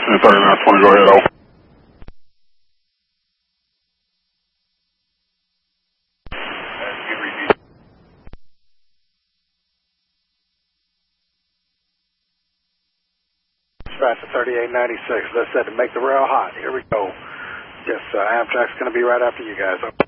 3920, go ahead, over. Dispatch to 3896. As I said, to make the rail hot. Here we go. Yes, Amtrak's going to be right after you guys.